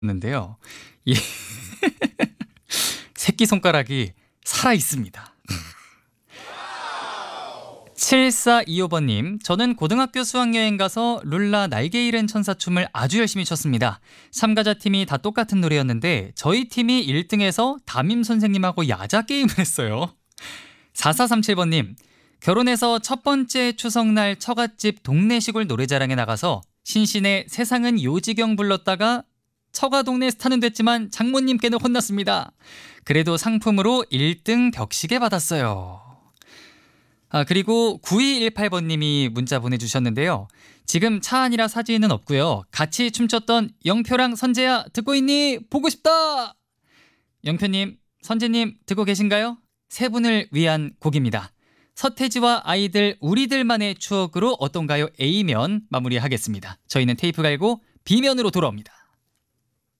는데요. 이 새끼손가락이 살아 있습니다. 7425번님, 저는 고등학교 수학여행 가서 룰라 날개 잃은 천사 춤을 아주 열심히 췄습니다. 참가자 팀이 다 똑같은 노래였는데 저희 팀이 1등해서 담임 선생님하고 야자 게임을 했어요. 4437번님, 결혼해서 첫 번째 추석날 처갓집 동네 시골 노래자랑에 나가서 신신의 세상은 요지경 불렀다가 처가 동네 스타는 됐지만 장모님께는 혼났습니다. 그래도 상품으로 1등 격식에 받았어요. 그리고 9218번님이 문자 보내주셨는데요. 지금 차 안이라 사진은 없고요. 같이 춤췄던 영표랑 선재야 듣고 있니? 보고 싶다. 영표님, 선재님 듣고 계신가요? 세 분을 위한 곡입니다. 서태지와 아이들 우리들만의 추억으로 어떤가요? A면 마무리하겠습니다. 저희는 테이프 갈고 B면으로 돌아옵니다.